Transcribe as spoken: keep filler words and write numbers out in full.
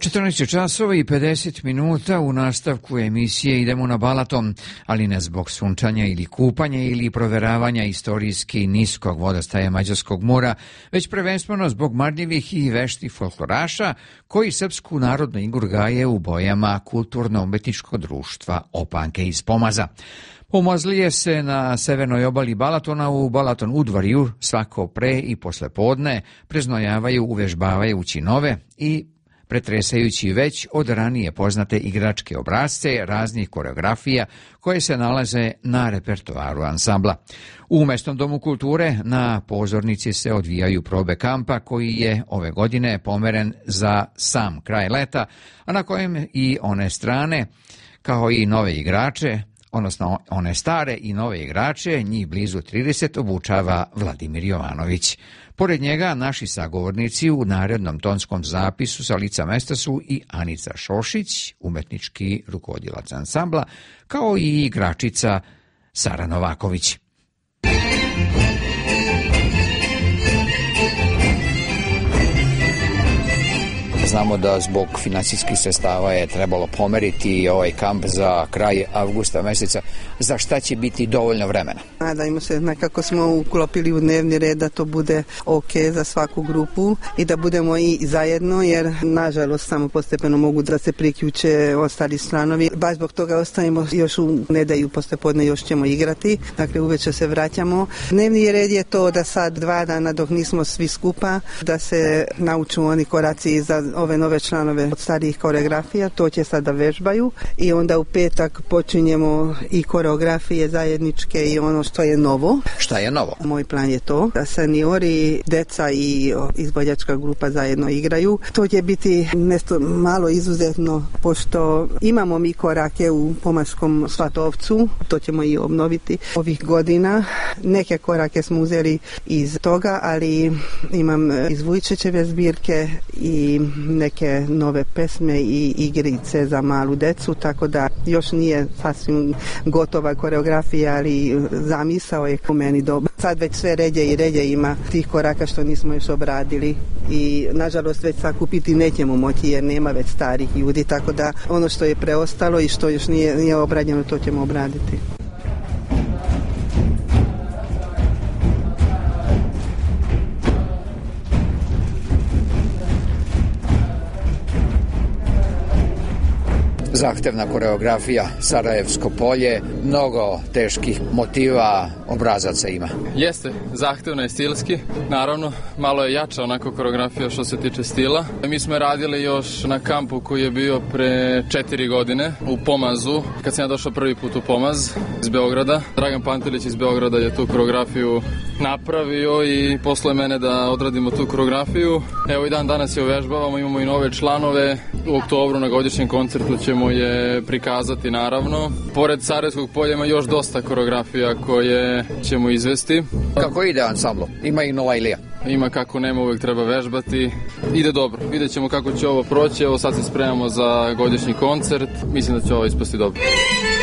četrnaest časova i pedeset minuta. U nastavku emisije idemo na Balaton, ali ne zbog sunčanja ili kupanja ili proveravanja istorijski niskog vodostaja Mađarskog mora, već prvenstveno zbog marljivih i veštih folkloraša koji srpsku narodnu igru gaje u bojama kulturno-umetničkog društva Opanke iz Pomaza. Pomazlije se na severnoj obali Balatona u Balaton Udvarju svako pre i posle podne preznojavaju uvežbavajući nove i pretresajući već od ranije poznate igračke obrazce raznih koreografija koje se nalaze na repertoaru ansambla. U Mesnom domu kulture na pozornici se odvijaju probe kampa koji je ove godine pomeren za sam kraj leta, a na kojem i one strane, kao i nove igrače, odnosno one stare i nove igrače, njih blizu trideset, obučava Vladimir Jovanović. Pored njega, naši sagovornici u narednom tonskom zapisu sa lica mesta su i Anica Šošić, umetnički rukovodilac ansambla, kao i igračica Sara Novaković. Znamo da zbog finansijskih sredstava je trebalo pomeriti ovaj kamp za kraj avgusta meseca. Za šta će biti dovoljno vremena? Nadajmo se, nekako smo uklopili u dnevni red da to bude ok za svaku grupu i da budemo i zajedno, jer nažalost samo postepeno mogu da se priključe ostali članovi. Baš zbog toga ostajemo još u nedelju poslepodne, još ćemo igrati, dakle uveče se vraćamo. Dnevni red je to da sad dva dana dok nismo svi skupa, da se nauču oni koraci za ove nove članove od starijih koreografija, to će sad da vežbaju i onda u petak počinjemo i koreografije zajedničke i ono što je novo. Šta je novo? Moj plan je to da seniori, deca i izvođačka grupa zajedno igraju. To će biti nešto malo izuzetno, pošto imamo mi korake u Pomaškom Svatovcu, to ćemo i obnoviti ovih godina. Neke korake smo uzeli iz toga, ali imam iz Vujčićeve zbirke i neke nove pesme i igrice za malu decu, tako da još nije sasvim gotova koreografija, ali zamisao je po meni dobro. Sad već sve ređe i ređe ima tih koraka što nismo još obradili i nažalost već sakupiti nećemo moći jer nema već starih ljudi, tako da ono što je preostalo i što još nije, nije obrađeno, to ćemo obraditi. Zahtevna koreografija, Sarajevsko polje, mnogo teških motiva, obrazaca ima. Jeste, zahtevna je stilski, naravno, malo je jača onako koreografija što se tiče stila. Mi smo radili još na kampu koji je bio pre četiri godine u Pomazu, kad sam ja došao prvi put u Pomaz iz Beograda. Dragan Pantelić iz Beograda je tu koreografiju napravio i poslao je mene da odradimo tu koreografiju. Evo i dan danas je uvežbavamo, imamo i nove članove. U oktobru na godišnjem koncertu ćemo je prikazati naravno. Pored Sarajevskog polja ima još dosta koreografija koje ćemo izvesti. Kako ide ansamblo? Ima i Nova Ilija? Ima kako nema, uvek treba vežbati. Ide dobro, vidjet ćemo kako će ovo proći. Evo sad se spremamo za godišnji koncert. Mislim da će ovo ispasti dobro.